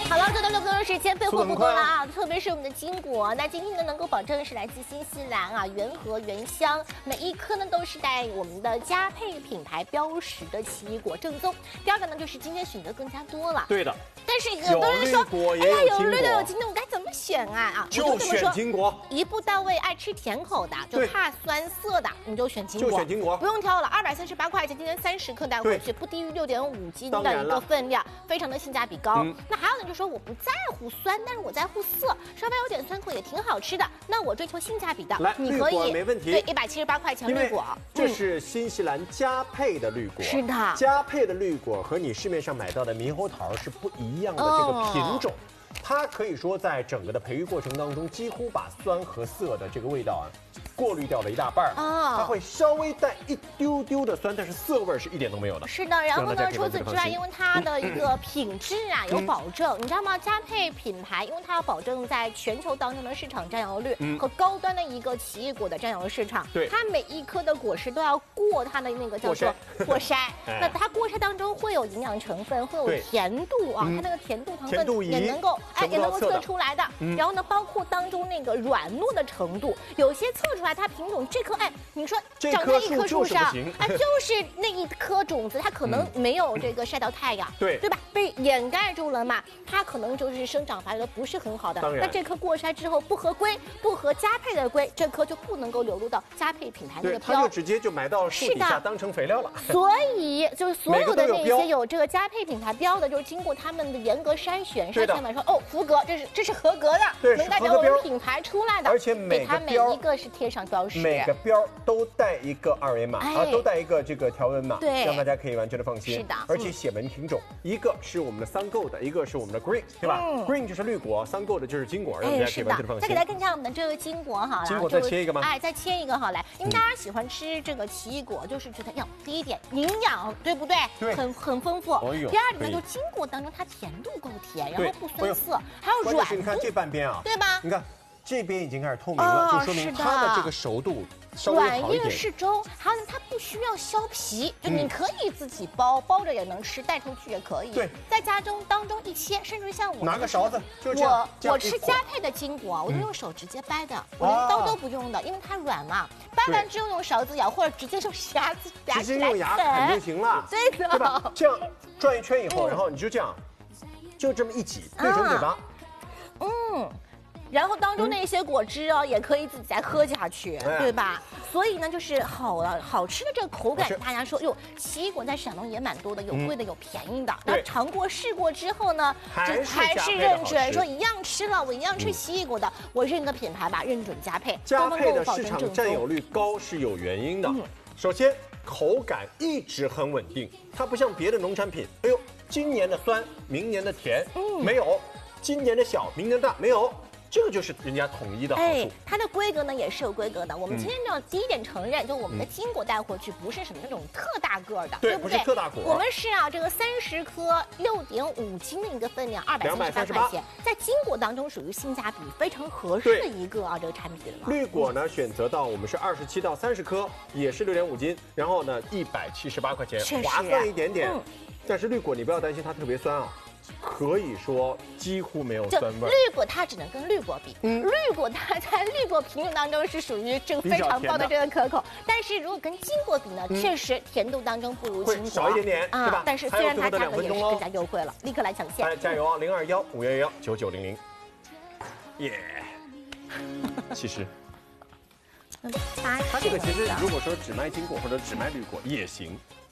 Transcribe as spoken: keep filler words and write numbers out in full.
好了，这段六分钟时间废话不多了啊，特别是我们的金果，那今天呢能够保证是来自新西兰啊，原盒原香，每一颗呢都是带我们的佳沛品牌标识的奇异果正宗。第二个呢就是今天选择更加多了， 对的。 但是有的人说，哎呀，有绿的有金的，我该怎么选啊？啊， 就选金果， 一步到位，爱吃甜口的，就怕酸涩的，你就选金果， 就选金果， 不用挑了，二百三十八块钱，今天三十克带回去，不低于六点五斤的一个分量，非常的性价比高。嗯、那还有呢，就说我不在乎酸，但是我在乎涩，稍微有点酸口也挺好吃的。那我追求性价比的， 来， 你可以没问题， 对，一百七十八块钱绿果， 这是新西兰佳沛的绿果， 是的， 佳沛的绿果和你市面上买到的猕猴桃是不一样的这个品种。哦，它可以说在整个的培育过程当中，几乎把酸和涩的这个味道啊过滤掉了一大半啊，它会稍微带一丢丢的酸，但是涩味是一点都没有的。 是的，然后呢，除此之外，因为它的一个品质啊有保证，你知道吗？佳沛品牌，因为它要保证在全球当中的市场占有率和高端的一个奇异果的占有市场，对，它每一颗的果实都要过它的那个叫做过筛，那它过筛当中会有营养成分，会有甜度啊，它那个甜度成分也能够哎也能够测出来的。然后呢，包括当中那个软糯的程度，有些测出来。它品种这棵哎，你说长在一棵树上，哎，就是那一颗种子，它可能没有这个晒到太阳，对对吧？被掩盖住了嘛，它可能就是生长发育的不是很好的。那这颗过筛之后不合规，不合佳沛的规，这颗就不能够流入到佳沛品牌那个标， 它就直接就埋到树底下当成肥料了。 所以就是所有的那些有这个佳沛品牌标的，就是经过他们的严格筛选，筛选完说哦符格，这是这是合格的，能代表我们品牌出来的， 而且每它每一个是贴上标识， 每个标都带一个二维码，啊，都带一个这个条纹码， 对， 让大家可以完全的放心。 是的， 而且写文品种，一个是我们的三购的，一个是我们的 green， 对吧？green 就是绿果，三购的就是金果，让大家可以完全的放心。 再给大家看一下我们的这个金果好了， 金果再切一个吗？ 哎，再切一个好来，因为大家喜欢吃这个奇异果，就是觉得要第一点营养，对不对？ 对， 很很丰富。第二点呢，就是金果当中它甜度够甜，然后不酸涩，还有软。 你看这半边啊， 对吧？ 你看。这边已经开始透明了，就说明它的这个熟度稍微好一点。 软硬适中，还有呢，它不需要削皮，就你可以自己包，包着也能吃，带出去也可以。对，在家中当中一切，甚至像我拿个勺子，就这样。我我吃佳沛的金果，我就用手直接掰的，我连刀都不用的，因为它软嘛。掰完之后用勺子舀，或者直接用牙子直接用牙啃就行了。 对的， 对吧？这样转一圈以后，然后你就这样，就这么一挤，对准嘴巴。 嗯。然后当中那些果汁哦，也可以自己再喝下去，对吧？所以呢，就是好了，好吃的这个口感，大家说哟，奇异果在陕东也蛮多的，有贵的有便宜的。然后尝过试过之后呢， 还是认准说一样吃了，我一样吃奇异果的，我认个品牌吧，认准佳沛。 佳沛的市场占有率高是有原因的。首先，口感一直很稳定，它不像别的农产品，哎呦，今年的酸，明年的甜，没有；今年的小，明年大，没有。这个就是人家统一的好处。哎， 它的规格呢也是有规格的。我们今天呢第一点承认，就我们的金果带回去不是什么那种特大个的，对不对？ 不是特大果。 我们是啊，这个三十颗六点五斤的一个分量，二百三十八块钱，在金果当中属于性价比非常合适的一个啊这个产品了。 绿果呢选择到我们是二十七到三十颗，也是六点五斤，然后呢一百七十八块钱，划算一点点。但是绿果你不要担心它特别酸啊。可以说几乎没有酸味。 绿果它只能跟绿果比，嗯，绿果它在绿果品种当中是属于这个非常棒的这个可口，但是如果跟金果比呢，嗯、确实甜度当中不如金果， 少一点点，啊、对吧？ 但是虽然它价格也是更加优惠了，立刻来抢先。 来加油啊！零二幺五幺幺幺九九零零，耶！其实，它这个其实如果说只卖金果或者只卖绿果也行。